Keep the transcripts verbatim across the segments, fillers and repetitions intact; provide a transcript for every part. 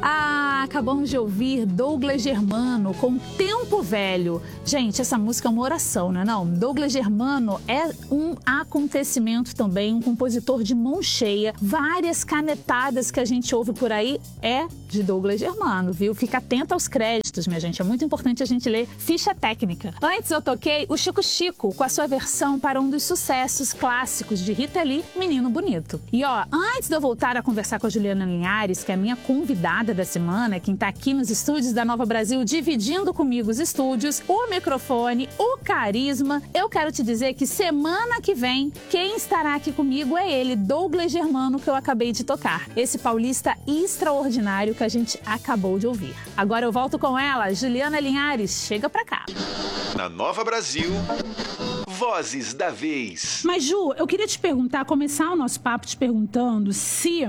Ah, acabamos de ouvir Douglas Germano com Tempo Velho. Gente, essa música é uma oração, não é não? Douglas Germano é um acontecimento também, um compositor de mão cheia. Várias canetadas que a gente ouve por aí é de Douglas Germano, viu? Fica atenta aos créditos, minha gente. É muito importante a gente ler ficha técnica. Antes eu toquei o Chico Chico com a sua versão para um dos sucessos clássicos de Rita Lee, Menino Bonito. E ó, antes de eu voltar a conversar com a Juliana Linhares, que é a minha convidada da semana, quem tá aqui nos estúdios da Nova Brasil, dividindo comigo os estúdios, o microfone, o carisma, eu quero te dizer que semana que vem, quem estará aqui comigo é ele, Douglas Germano, que eu acabei de tocar. Esse paulista extraordinário que a gente acabou de ouvir. Agora eu volto com ela, Juliana Linhares, chega pra cá. Na Nova Brasil, Vozes da Vez. Mas Ju, eu queria te perguntar, começar o nosso papo te perguntando se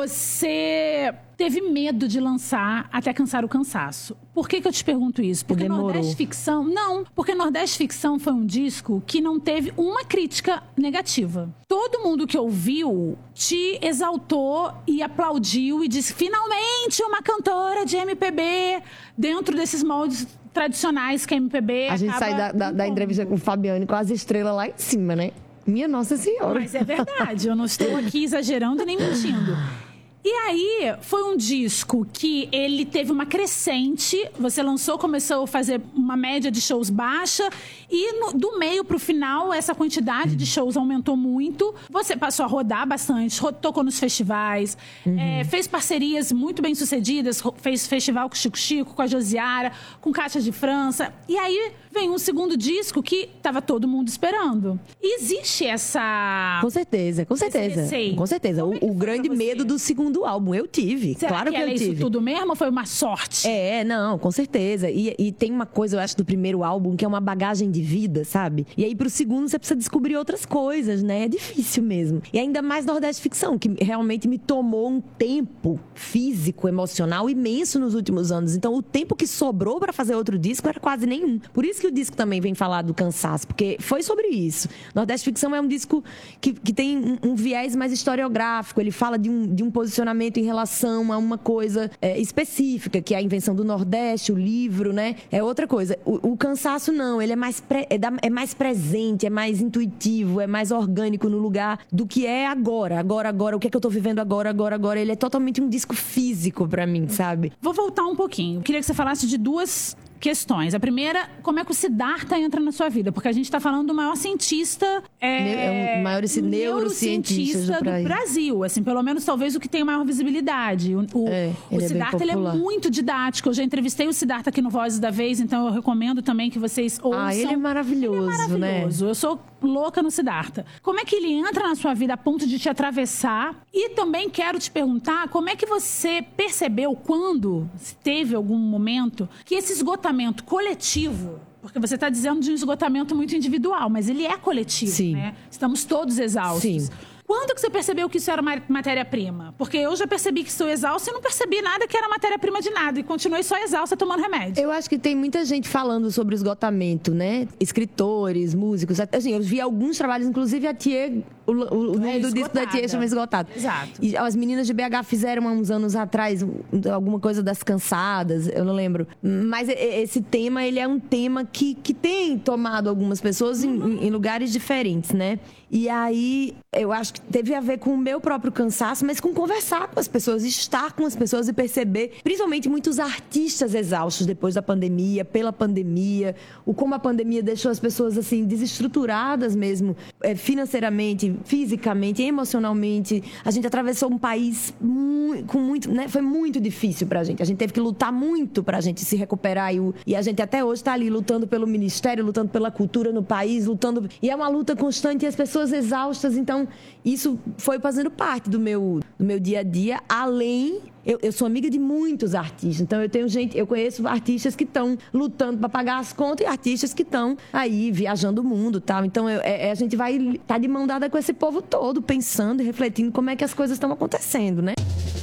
você teve medo de lançar Até Cansar o Cansaço. Por que que eu te pergunto isso? Porque Demorou. Nordeste Ficção... Não, porque Nordeste Ficção foi um disco que não teve uma crítica negativa. Todo mundo que ouviu te exaltou e aplaudiu e disse, finalmente uma cantora de M P B dentro desses moldes tradicionais que a M P B A gente sai da, da, da entrevista com o Fabiane com as estrelas lá em cima, né? Minha Nossa Senhora. Mas é verdade, eu não estou aqui exagerando nem mentindo. E aí, foi um disco que ele teve uma crescente, você lançou, começou a fazer uma média de shows baixa, e no, do meio pro final, essa quantidade de shows aumentou muito. Você passou a rodar bastante, tocou nos festivais, uhum. é, fez parcerias muito bem sucedidas, fez festival com o Chico Chico, com a Josiara, com Cátia de França. E aí, vem um segundo disco que tava todo mundo esperando. E existe essa... Com certeza, com certeza. Com certeza. O, é o grande medo do segundo álbum, eu tive. Será claro que, que eu era tive. Isso tudo mesmo ou foi uma sorte? É, não, com certeza. E, e tem uma coisa, eu acho, do primeiro álbum, que é uma bagagem de vida, sabe? E aí pro segundo você precisa descobrir outras coisas, né? É difícil mesmo. E ainda mais Nordeste Ficção, que realmente me tomou um tempo físico, emocional imenso nos últimos anos. Então o tempo que sobrou pra fazer outro disco era quase nenhum. Por isso que o disco também vem falar do cansaço, porque foi sobre isso. Nordeste Ficção é um disco que, que tem um, um viés mais historiográfico, ele fala de um, de um posicionamento em relação a uma coisa é, específica, que é a invenção do Nordeste, o livro, né? É outra coisa. O, o cansaço não, ele é mais, pre, é, da, é mais presente, é mais intuitivo, é mais orgânico no lugar do que é agora. Agora, agora, o que é que eu tô vivendo agora, agora, agora. Ele é totalmente um disco físico pra mim, sabe? Vou voltar um pouquinho. Eu queria que você falasse de duas questões. A primeira, como é que o Siddhartha entra na sua vida? Porque a gente está falando do maior cientista... É, é um maior neurocientista do, do Brasil. Assim, pelo menos, talvez, o que tem maior visibilidade. O, o, é, o Siddhartha, ele é muito didático. Eu já entrevistei o Siddhartha aqui no Vozes da Vez, então eu recomendo também que vocês ouçam. Ah, ele é maravilhoso, ele é maravilhoso, né? Eu sou louca no Siddhartha. Como é que ele entra na sua vida a ponto de te atravessar? E também quero te perguntar como é que você percebeu quando, se teve algum momento, que esse esgotamento coletivo... Porque você está dizendo de um esgotamento muito individual, mas ele é coletivo, Sim. né? Estamos todos exaustos. Sim. Quando que você percebeu que isso era matéria-prima? Porque eu já percebi que estou exausta e não percebi nada que era matéria-prima de nada. E continuei só exausta tomando remédio. Eu acho que tem muita gente falando sobre esgotamento, né? Escritores, músicos. Assim, eu vi alguns trabalhos, inclusive a Thier... O, o, o nome é do disco da Thier chama Esgotado. Exato. E as meninas de B H fizeram há uns anos atrás alguma coisa das cansadas, eu não lembro. Mas esse tema, ele é um tema que, que tem tomado algumas pessoas uhum. em, em lugares diferentes, né? E aí, eu acho que teve a ver com o meu próprio cansaço, mas com conversar com as pessoas, estar com as pessoas e perceber, principalmente muitos artistas exaustos depois da pandemia, pela pandemia, o como a pandemia deixou as pessoas, assim, desestruturadas mesmo, é, financeiramente, fisicamente, emocionalmente. A gente atravessou um país muito, com muito, né? Foi muito difícil pra gente. A gente teve que lutar muito pra gente se recuperar e, o, e a gente até hoje tá ali lutando pelo ministério, lutando pela cultura no país, lutando... E é uma luta constante e as pessoas exaustas, então isso foi fazendo parte do meu, do meu dia a dia, além... Eu, eu sou amiga de muitos artistas, então eu tenho gente, eu conheço artistas que estão lutando para pagar as contas e artistas que estão aí viajando o mundo, tal. Então eu, é, a gente vai estar tá de mão dada com esse povo todo, pensando e refletindo como é que as coisas estão acontecendo, né?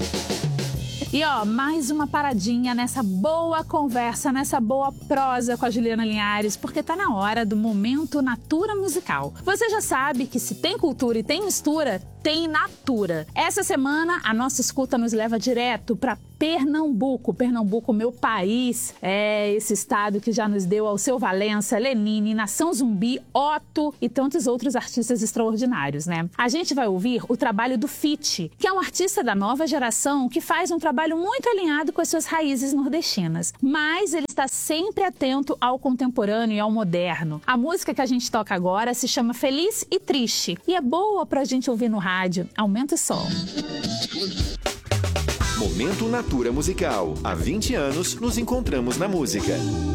E ó, mais uma paradinha nessa boa conversa, nessa boa prosa com a Juliana Linhares, porque tá na hora do Momento Natura Musical. Você já sabe que se tem cultura e tem mistura, tem Natura. Essa semana, a nossa escuta nos leva direto para Pernambuco. Pernambuco, meu país, é esse estado que já nos deu Alceu Valença, Lenine, Nação Zumbi, Otto e tantos outros artistas extraordinários, né? A gente vai ouvir o trabalho do Fit, que é um artista da nova geração que faz um trabalho muito alinhado com as suas raízes nordestinas. Mas ele está sempre atento ao contemporâneo e ao moderno. A música que a gente toca agora se chama Feliz e Triste e é boa pra gente ouvir no rádio. Aumenta o som. Momento Natura Musical. Há vinte anos nos encontramos na música.